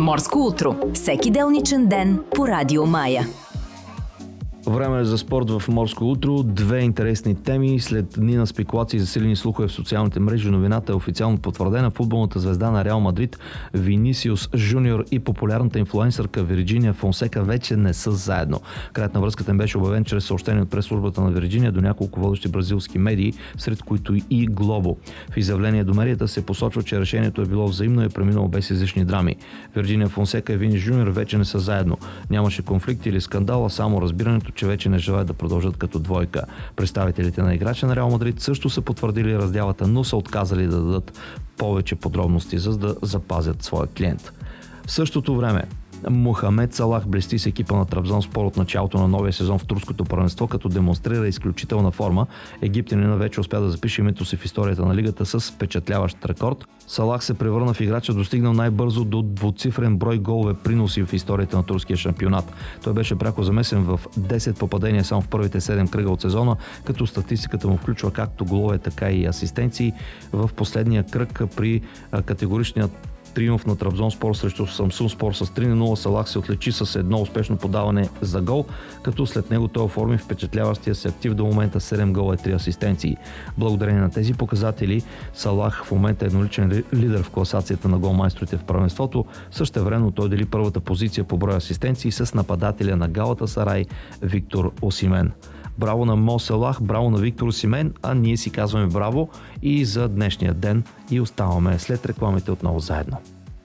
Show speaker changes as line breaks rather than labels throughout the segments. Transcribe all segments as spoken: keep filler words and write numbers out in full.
Морско утро. Всеки делничен ден по Радио Мая.
Време е за спорт в Морско утро. Две интересни теми. След дни на спекулации за силни слухове в социалните мрежи, новината е официално потвърдена. Футболната звезда на Реал Мадрид Винисиус Жуниор и популярната инфлуенсърка Вирджиния Фонсека вече не са заедно. Краят на връзката им беше обявен чрез съобщение от прес-службата на Вирджиния до няколко водещи бразилски медии, сред които и Глобо. В изявление до медията се посочва, че решението е било взаимно и е преминало без излишни драми. Вирджиния Фонсека и Вини Жуниор вече не са заедно. Нямаше конфликт или скандал, а само разбирането, че вече не желаят да продължат като двойка. Представителите на играча на Реал Мадрид също са потвърдили раздялата, но са отказали да дадат повече подробности, за да запазят своя клиент. В същото време Мохамед Салах блести с екипа на Трабзонспор от началото на новия сезон в турското първенство, като демонстрира изключителна форма. Египтянина вече успя да запише името си в историята на лигата с впечатляващ рекорд. Салах се превърна в играча, достигнал най-бързо до двуцифрен брой голове приноси в историята на турския шампионат. Той беше пряко замесен в десет попадения само в първите седем кръга от сезона, като статистиката му включва както голове, така и асистенции. В последния кръг при категоричният триумф на Трабзонспор срещу Самсунспор с три на нула Салах се отличи с едно успешно подаване за гол, като след него той оформи впечатляващия се актив до момента седем гола и три асистенции. Благодарение на тези показатели Салах в момента е едноличен лидер в класацията на голмайсторите в първенството. Същевременно той дели първата позиция по брой асистенции с нападателя на Галатасарай Виктор Осимен. Браво на Мо Салах, браво на Виктор Осимен, а ние си казваме браво и за днешния ден и оставаме след рекламите отново заедно.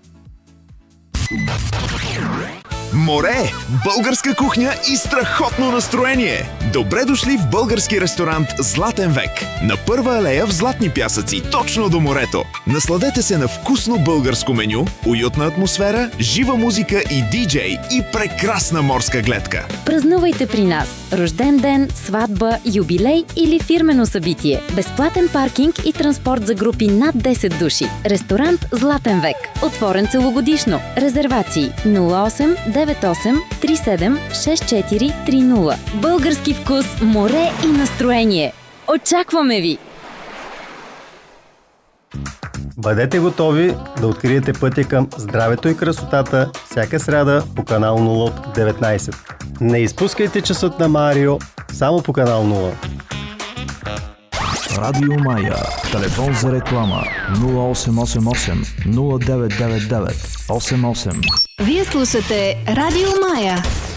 Море, българска кухня и страхотно настроение! Добре дошли в български ресторант Златен век на Първа алея в Златни пясъци, точно до морето. Насладете се на вкусно българско меню, уютна атмосфера, жива музика и диджей и прекрасна морска гледка.
Празнувайте при нас рожден ден, сватба, юбилей или фирмено събитие. Безплатен паркинг и транспорт за групи над десет души. Ресторант Златен век. Отворен целогодишно. Резервации нула осем девет осем три седем шест четири три нула. Български вкус, море и настроение. Очакваме ви!
Бъдете готови да откриете пътя към здравето и красотата всяка сряда по канал нула от деветнайсет. Не изпускайте часът на Марио само по канал нула.
Радио Мая. Телефон за реклама нула осем осем осем нула девет девет девет осем осем.
Вие слушате Радио Мая.